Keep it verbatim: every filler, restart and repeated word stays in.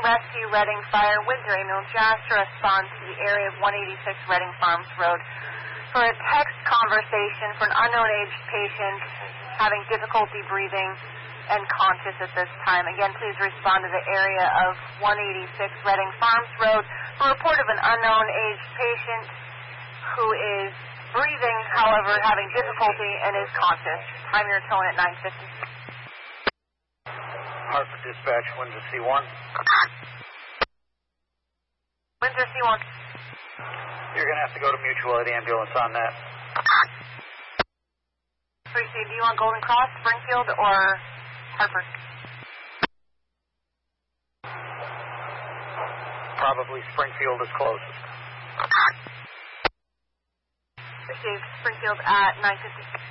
Rescue, Reading Fire, Windsor Ambulance. You asked to respond to the area of one eighty-six Reading Farms Road for a text conversation for an unknown age patient having difficulty breathing and conscious at this time. Again, please respond to the area of one eighty-six Reading Farms Road for a report of an unknown age patient who is breathing, however, having difficulty and is conscious. Time your tone at nine fifty. Hartford Dispatch, Windsor C one. Windsor C one. You're going to have to go to Mutual Aid Ambulance on that. Appreciate it. Do you want Golden Cross, Springfield, or Hartford? Probably Springfield is closest. Appreciate Springfield at nine fifty.